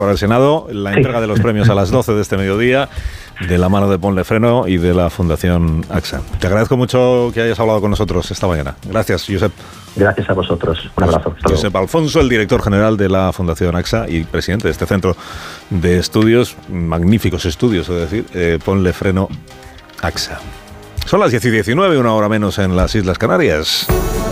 Para el Senado, la entrega de los premios a las 12 de este mediodía, de la mano de Ponle Freno y de la Fundación AXA. Te agradezco mucho que hayas hablado con nosotros esta mañana. Gracias, Josep. Gracias a vosotros. Un abrazo. Josep Alfonso, el director general de la Fundación AXA y presidente de este centro de estudios, magníficos estudios, es decir, Ponle Freno AXA. Son las 10:19, una hora menos en las Islas Canarias.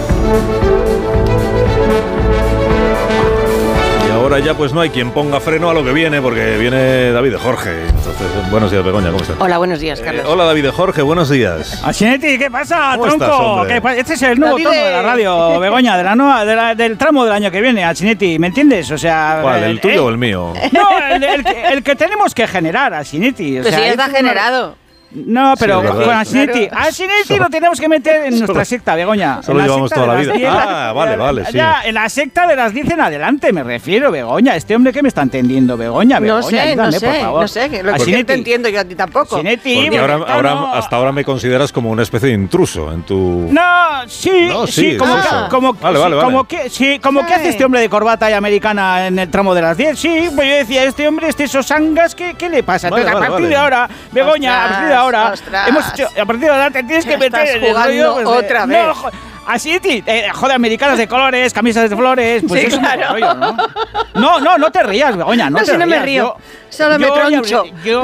Ahora ya pues no hay quien ponga freno a lo que viene, porque viene David de Jorge. Entonces, buenos días, Begoña, ¿cómo estás? Hola, buenos días, Carlos. Hola, David de Jorge, buenos días. Asinetti, ¿qué pasa, ¿Cómo tronco? estás, Este es el nuevo David, tono de la radio, Begoña, del tramo del año que viene, Asinetti, ¿me entiendes? O sea, ¿Cuál, el tuyo o el mío? No, el que tenemos que generar, Asinetti. Pues sí, ya está generado. No, pero Sí, es con verdad. Asinetti lo tenemos que meter en nuestra secta, Begoña. Solo En la llevamos secta toda la de las vida. 10. Ah, vale, sí. Ya, en la secta de las 10 en adelante me refiero, Begoña. Este hombre que me está entendiendo, Begoña. No sé, ayúdame, por favor. no sé, que lo que Asinetti. no te entiendo yo a ti tampoco. Asinetti, Porque porque no- hasta ahora me consideras como una especie de intruso en tu... No, sí, No, sí, sí, como, es eso. como, Vale, sí, vale. como que, sí, como que hace este hombre de corbata y americana en el tramo de las 10. Sí, pues yo decía, este hombre, sosangas, ¿qué le pasa? Vale, Entonces, vale, a partir vale. de ahora, Begoña, a partir de ahora, Ostras. hemos hecho, a partir de ahora te tienes que Estás meter en el jugando rollo, pues, otra vez. No, así, joder, americanas de colores, camisas de flores, pues Sí, eso claro. es un rollo, ¿no? No te rías, Begoña, no No, te si no me rías. río. Solo me troncho.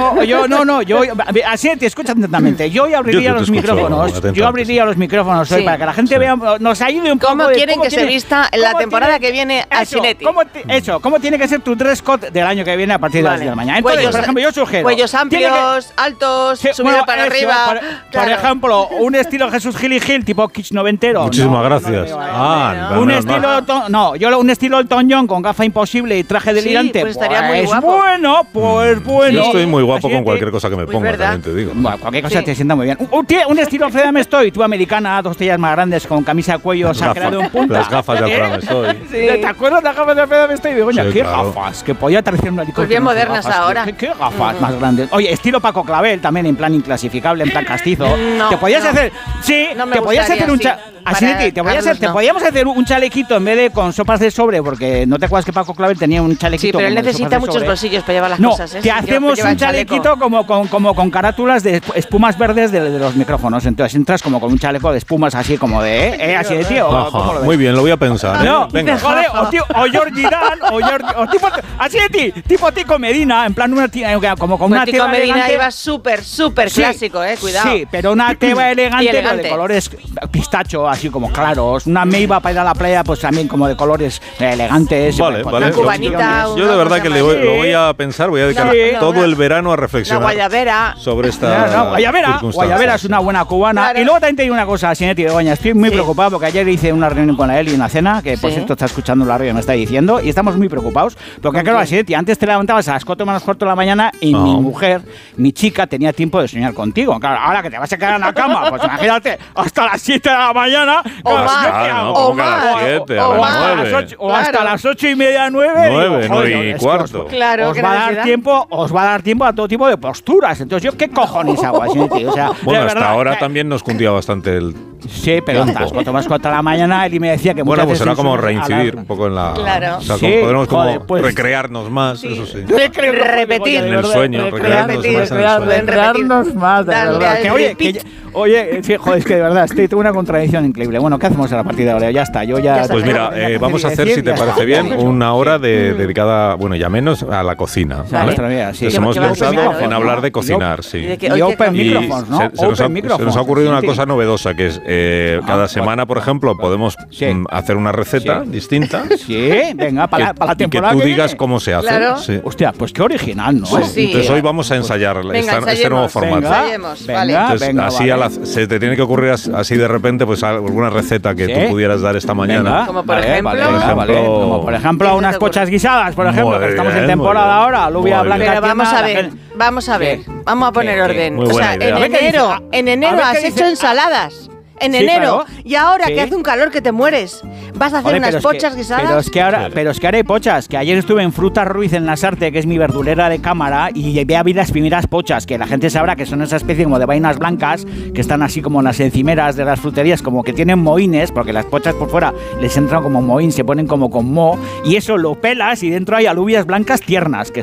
Así te escucha atentamente. Yo hoy abriría Yo te los escucho micrófonos. atentamente. Yo abriría los micrófonos hoy Sí. para que la gente vea, nos ayude un poco. ¿Cómo de quieren que se tiene- vista en la cómo temporada tiene- que viene eso, Asinetti? ¿Cómo tiene que ser tu dress code del año que viene a partir de las 10 de la mañana? Entonces, por ejemplo, yo sugiero. Cuellos tiene amplios, altos, que- subido bueno, para eso, arriba. Por Claro. ejemplo, un estilo Jesús Gil y Gil, tipo kitsch noventero. Muchísimas No, gracias. no, Un un estilo, un estilo Elton John con gafa imposible y traje delirante. pues estaría muy guapo. Pues bueno. Yo estoy muy guapo Así con que- cualquier cosa que me ponga, verdad. también te digo. Bueno, cualquier cosa Sí. te sienta muy bien. Un estilo Fred Amestoy, tú americana, 2 tallas más grandes, con camisa de cuello sacrado en punta. Las gafas de Alfredo Amestoy. ¿Te acuerdas de las gafas de Fred Amestoy? Begoña, Sí, qué claro. gafas, que podía aterrizar un helicóptero. Pues bien con sus modernas gafas, ahora. ¿Qué gafas más grandes? Oye, estilo Paco Clavel también, en plan inclasificable, en plan castizo. No, te podías no. hacer, sí, No me te podías gustaría, hacer un sí. Asinetti, te Carlos, no. podíamos hacer un chalequito en vez de con sopas de sobre, porque no te acuerdas que Paco Clavel tenía un Sí, chalequito. pero él como de necesita sopas de muchos sobre. bolsillos para llevar las No, cosas, ¿eh? te hacemos Lleva un el chaleco. chalequito como con carátulas de espumas verdes de los micrófonos. Entonces entras como con un chaleco de espumas así como de, así de tío. Ajá, ¿cómo lo ves? muy bien, lo voy a pensar. ¿eh? No, Venga. joder, o Georgie Dan, o tipo, así de ti, tipo Tico Medina, en plan una como con Pues una Tico tela Medina elegante. iba súper Sí, clásico, cuidado. Sí, pero una teba elegante, Y pero elegante. de colores pistacho, así como claros. Una meiva para ir a la playa, pues también como de colores elegantes. Vale, pues, vale. Una cubanita, Yo de verdad que lo Sí. voy a pensar, voy a dedicar No, todo no, el verano a La reflexionar guayabera. sobre esta Guayabera circunstancia. es una buena cubana. Claro. Y luego también te digo una cosa, Asinetti Begoña, estoy muy preocupado porque ayer hice una reunión con la Eli, una cena, que por Sí. cierto está escuchando la radio y me está diciendo, y estamos muy preocupados, porque claro, Asinetti, antes te levantabas a las 4 menos cuarto de la mañana y No. mi mujer, mi chica, tenía tiempo de soñar contigo. Claro, ahora que te vas a quedar en la cama, pues imagínate, hasta las 7 de la mañana. O claro, más, ¿yo qué hago? no, ¿cómo que a las o 7? o A las más. 9. O hasta Claro. las 8:30, 9. 9, digo, 9 joder, y es que cuarto. Claro, os qué va a dar necesidad. tiempo, a todo tipo de posturas. Entonces, ¿yo qué cojones hago, Asinetti? O sea, Bueno, de hasta verdad, ahora que- también nos cundía bastante el... Sí, pero hasta las 4 más 4 de la mañana él me decía que Bueno, muchas pues veces será como a la- reincidir un poco en la... Claro. O sea, Sí, podremos como joder, pues- recrearnos más, eso sí. Repetir. En el sueño, recrearnos más en el sueño. Recrearnos más, de Darle verdad. al Que, oye, repeat. joder, es que de verdad, tengo una contradicción increíble. Bueno, ¿qué hacemos a partir de ahora? Ya está, yo ya... Ya está. Pues mira, vamos a hacer, si te parece bien, una hora dedicada, bueno, ya menos, a la cocina. Vale. ¿vale? Sí. Entonces Que hemos va a pensado cocinar, en ¿eh? hablar de cocinar, sí. Y de que- Y hoy open que- microphones, ¿no? se nos ha Open microphones. se nos ha ocurrido una Sí. cosa novedosa, que es cada semana, por ejemplo, podemos Sí. hacer una receta Sí. distinta Sí, venga, para la y que temporada tú que digas viene. cómo se hace. Claro. Sí. Hostia, pues qué original, ¿no? Pues sí. Entonces hoy vamos a ensayar Venga, este nuevo ensayemos. formato. Venga, Ensayemos, venga, vale. Entonces, venga, así vale. se te tiene que ocurrir así de repente, pues alguna receta que Sí. tú pudieras dar esta mañana. Venga, Como por vale, ejemplo- vale, Por venga, vale. ejemplo- Como por ejemplo ¿Qué se unas te ocurre? pochas guisadas, por ejemplo, Muy que estamos bien, en muy temporada bien. ahora, alubia Muy bien. blanca. Pero vamos tierna, a la ver, gente- vamos a ver, ¿Qué? vamos a poner ¿Qué? orden. Muy O buena sea, idea. en A ver qué dice. enero, A en ver has qué hecho dice. ensaladas. En Sí, enero. claro. Y ahora Sí. que hace un calor que te mueres, vas a hacer Joder, unas pero es pochas que- guisadas. Pero es que ahora hay pochas. Que ayer estuve en Fruta Ruiz en Lasarte, que es mi verdulera de cámara, y vi las primeras pochas, que la gente sabrá que son esa especie como de vainas blancas, que están así como en las encimeras de las fruterías, como que tienen mohines, porque las pochas por fuera les entran como mohín, se ponen como con moho, y eso lo pelas y dentro hay alubias blancas tiernas, que